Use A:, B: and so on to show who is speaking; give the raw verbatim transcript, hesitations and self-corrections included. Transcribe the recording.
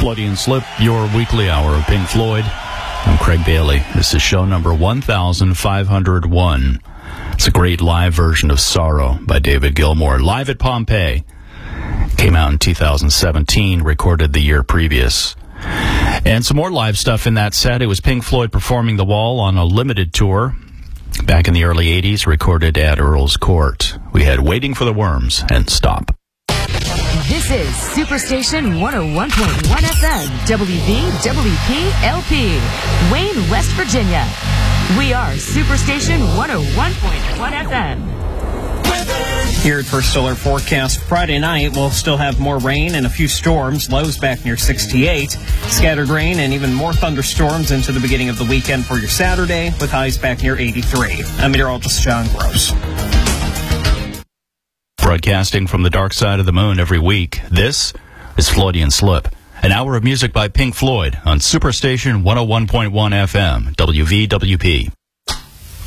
A: Freudian Slip, your weekly hour of Pink Floyd. I'm Craig Bailey. This is show number one thousand five hundred one. It's a great live version of Sorrow by David Gilmour, live at Pompeii. Came out in two thousand seventeen, recorded the year previous. And some more live stuff in that set. It was Pink Floyd performing The Wall on a limited tour back in the early eighties, recorded at Earl's Court. We had Waiting for the Worms and Stop.
B: This is Superstation one oh one point one F M, W V W P L P, Wayne, West Virginia. We are Superstation one oh one point one F M.
C: Here at First Alert Forecast, Friday night we'll still have more rain and a few storms, lows back near sixty-eight. Scattered rain and even more thunderstorms into the beginning of the weekend for your Saturday, with highs back near eighty-three. I'm meteorologist John Gross.
A: Broadcasting from the dark side of the moon every week, this is Freudian Slip, an hour of music by Pink Floyd on Superstation one oh one point one F M, W V W P.